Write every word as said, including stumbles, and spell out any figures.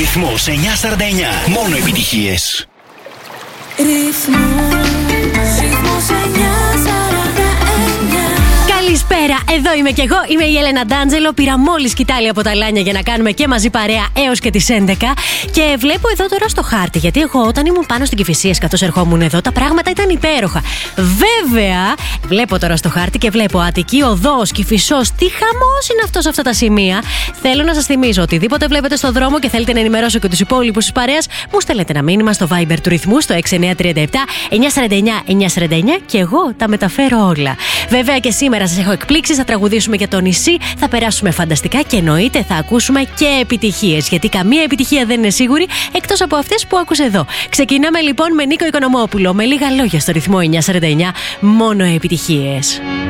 Ρυθμός εννιακόσια σαράντα εννιά. Μόνο επιτυχίες. Ρυθμός, ρυθμός εννιακόσια σαράντα εννιά. Καλησπέρα, εδώ είμαι κι εγώ. Είμαι η Έλενα Ντάντζελο. Πήρα μόλις κοιτάλη από τα Λάνια για να κάνουμε και μαζί παρέα έως και τις έντεκα. Και βλέπω εδώ τώρα στο χάρτη, γιατί εγώ όταν ήμουν πάνω στην Κηφισίας, καθώς ερχόμουν εδώ, τα πράγματα ήταν υπέροχα. Βέβαια, βλέπω τώρα στο χάρτη και βλέπω Αττική Οδός, Κηφισός. Τι χαμός είναι αυτός σε αυτά τα σημεία. Θέλω να σας θυμίζω, οτιδήποτε βλέπετε στο δρόμο και θέλετε να ενημερώσω και τους υπόλοιπους της παρέας, μου στέλνετε ένα μήνυμα στο Viber του Ρυθμού στο έξι εννιά τρία επτά εννιακόσια σαράντα εννιά εννιακόσια σαράντα εννιά και εγώ τα μεταφέρω όλα. Βέβαια και σήμερα σας έχω εκπλήξεις, θα τραγουδήσουμε για το νησί, θα περάσουμε φανταστικά και εννοείται θα ακούσουμε και επιτυχίες. Γιατί καμία επιτυχία δεν είναι σίγουρη εκτός από αυτές που άκουσε εδώ. Ξεκινάμε λοιπόν με Νίκο Οικονομόπουλο, με λίγα λόγια στο Ρυθμό εννιακόσια σαράντα εννιά, μόνο επιτυχίες.